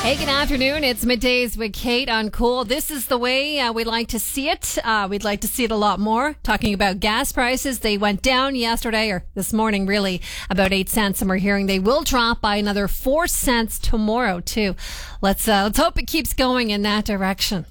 Hey, good afternoon. It's Middays with Kate on Cool. This is the way we'd like to see it. We'd like to see it a lot more. Talking about gas prices, they went down yesterday, or this morning really, about 8 cents. And we're hearing they will drop by another 4 cents tomorrow too. Let's hope it keeps going in that direction.